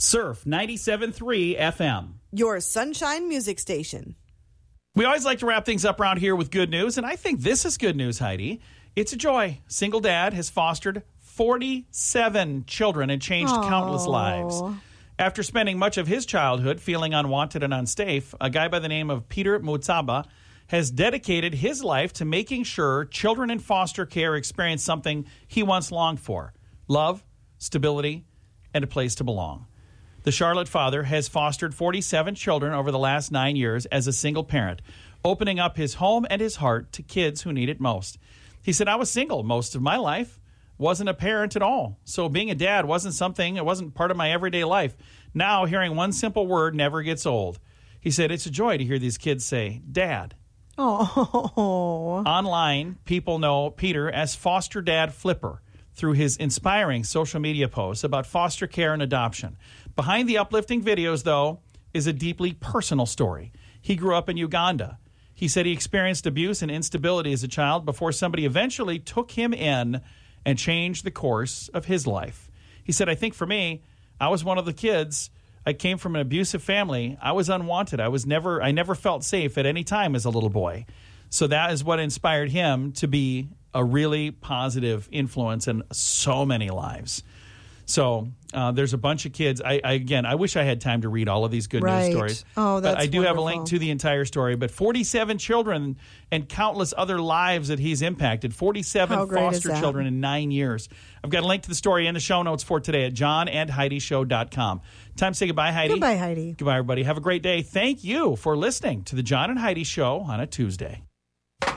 Surf 97.3 FM. Your Sunshine Music Station. We always like to wrap things up around here with good news, and I think this is good news, Heidi. It's a joy. Single dad has fostered 47 children and changed countless lives. After spending much of his childhood feeling unwanted and unsafe, a guy by the name of Peter Mutsaba has dedicated his life to making sure children in foster care experience something he once longed for: love, stability, and a place to belong. The Charlotte father has fostered 47 children over the last 9 years as a single parent, opening up his home and his heart to kids who need it most. He said, "I was single most of my life, wasn't a parent at all. So being a dad wasn't part of my everyday life. Now hearing one simple word never gets old." He said, "It's a joy to hear these kids say, Dad." Oh. Online, people know Peter as Foster Dad Flipper through his inspiring social media posts about foster care and adoption. Behind the uplifting videos, though, is a deeply personal story. He grew up in Uganda. He said he experienced abuse and instability as a child before somebody eventually took him in and changed the course of his life. He said, "I think for me, I was one of the kids. I came from an abusive family. I was unwanted. I never felt safe at any time as a little boy." So that is what inspired him to be a really positive influence in so many lives. So there's a bunch of kids. I wish I had time to read all of these good news stories. Oh, that's but I do wonderful. have a link to the entire story. But 47 children and countless other lives that he's impacted. 47 foster children in 9 years. I've got a link to the story in the show notes for today at johnandheidishow.com. Time to say goodbye, Heidi. Goodbye, Heidi. Goodbye, everybody. Have a great day. Thank you for listening to the John and Heidi Show on a Tuesday.